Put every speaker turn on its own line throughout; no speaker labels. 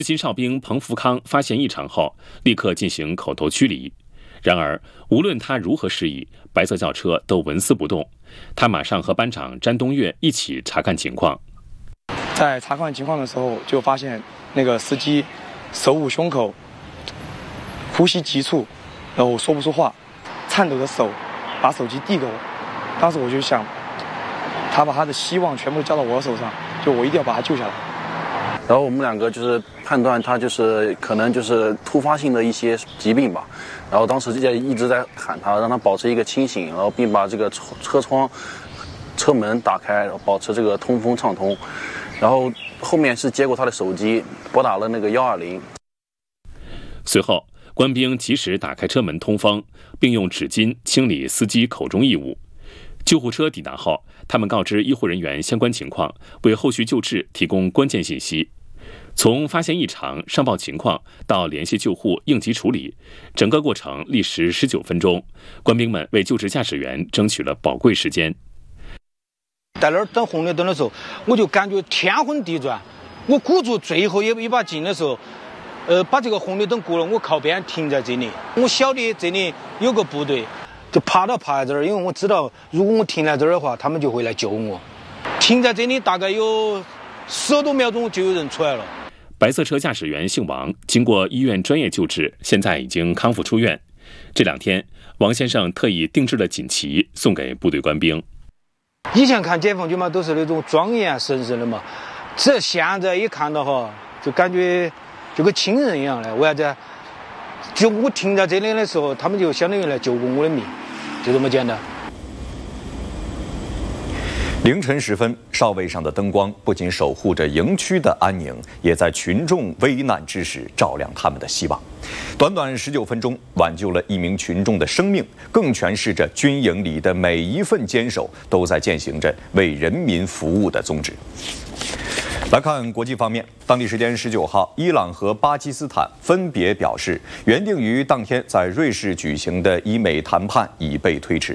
新哨兵彭福康发现异常后，立刻进行口头驱离。然而，无论他如何示意，白色轿车都纹丝不动。他马上和班长詹东岳一起查看情况。
在查看情况的时候，就发现那个司机手捂胸口，呼吸急促，然后说不出话，颤抖的手把手机递给我。当时我就想，他把他的希望全部交到我的手上，就我一定要把他救下来。
然后我们两个就是判断他就是可能就是突发性的一些疾病吧，然后当时就一直在喊他，让他保持一个清醒，然后并把这个车窗、车门打开，然后保持这个通风畅通。然后后面是接过他的手机，拨打了那个120。
随后，官兵及时打开车门通风，并用纸巾清理司机口中异物。救护车抵达后，他们告知医护人员相关情况，为后续救治提供关键信息。从发现异常、上报情况到联系救护、应急处理，整个过程历时19分钟。官兵们为救治驾驶员争取了宝贵时间。
在那儿等红绿灯的时候，我就感觉天昏地转。我鼓足最后一把劲的时候，把这个红绿灯过了，我靠边停在这里。我晓得这里有个部队，就趴在这儿，因为我知道如果我停在这儿的话，他们就会来救我。停在这里大概有10多秒钟就有人出来了。
白色车驾驶员姓王，经过医院专业救治，现在已经康复出院。这2天，王先生特意定制了锦旗送给部队官兵。
以前看解放军嘛，都是那种庄严神圣的嘛，这现在一看到哈，就感觉就跟亲人一样的。为啥子？就我停在这里的时候，他们就相当于来救过我的命，就这么简单。
凌晨时分，哨位上的灯光不仅守护着营区的安宁，也在群众危难之时照亮他们的希望。短短19分钟，挽救了1名群众的生命，更诠释着军营里的每一份坚守都在践行着为人民服务的宗旨。来看国际方面，当地时间19号，伊朗和巴基斯坦分别表示，原定于当天在瑞士举行的伊美谈判已被推迟。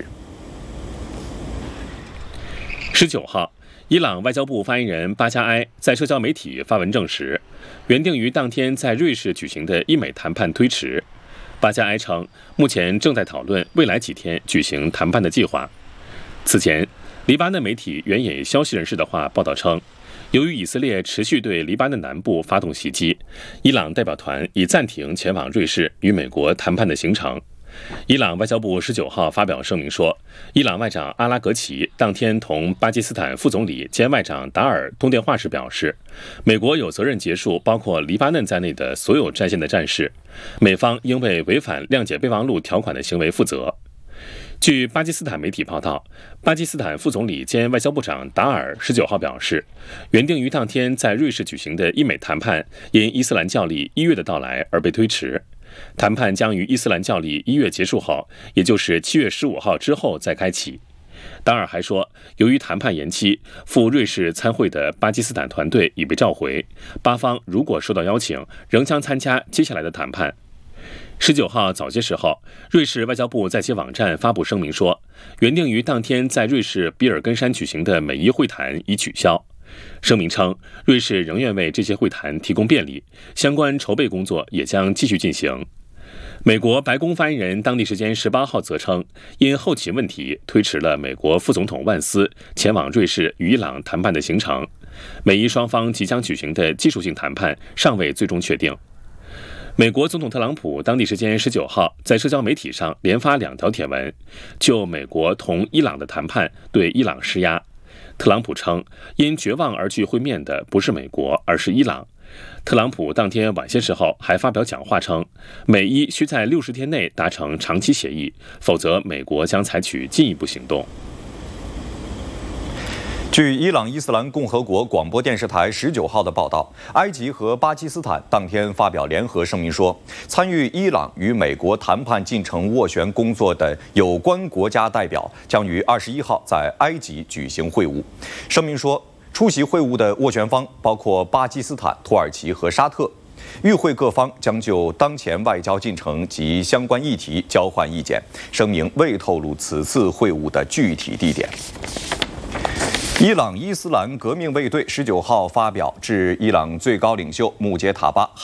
19号，伊朗外交部发言人巴加埃在社交媒体发文证实，原定于当天在瑞士举行的伊美谈判推迟。巴加埃称，目前正在讨论未来几天举行谈判的计划。此前，黎巴嫩媒体援引消息人士的话报道称，由于以色列持续对黎巴嫩南部发动袭击，伊朗代表团已暂停前往瑞士与美国谈判的行程。伊朗外交部19号发表声明说，伊朗外长阿拉格齐当天同巴基斯坦副总理兼外长达尔通电话时表示，美国有责任结束包括黎巴嫩在内的所有战线的战事，美方应为违反谅解备忘录条款的行为负责。据巴基斯坦媒体报道，巴基斯坦副总理兼外交部长达尔19号表示，原定于当天在瑞士举行的伊美谈判因伊斯兰教历1月的到来而被推迟。谈判将于伊斯兰教历1月结束后，也就是7月15号之后再开启。达尔还说，由于谈判延期，赴瑞士参会的巴基斯坦团队已被召回，巴方如果收到邀请，仍将参加接下来的谈判。19号早些时候，瑞士外交部在其网站发布声明说，原定于当天在瑞士比尔根山举行的美伊会谈已取消。声明称，瑞士仍愿为这些会谈提供便利，相关筹备工作也将继续进行。美国白宫发言人当地时间18号则称，因后勤问题推迟了美国副总统万斯前往瑞士与伊朗谈判的行程。美伊双方即将举行的技术性谈判尚未最终确定。美国总统特朗普当地时间19号在社交媒体上连发2条帖文，就美国同伊朗的谈判对伊朗施压。特朗普称，因绝望而去会面的不是美国，而是伊朗。特朗普当天晚些时候还发表讲话称，美伊需在60天内达成长期协议，否则美国将采取进一步行动。
据伊朗伊斯兰共和国广播电视台19号的报道，埃及和巴基斯坦当天发表联合声明说，参与伊朗与美国谈判进程斡旋工作的有关国家代表将于21号在埃及举行会晤。声明说，出席会晤的斡旋方包括巴基斯坦、土耳其和沙特。与会各方将就当前外交进程及相关议题交换意见。声明未透露此次会晤的具体地点。伊朗伊斯兰革命卫队19号发表致伊朗最高领袖穆杰塔巴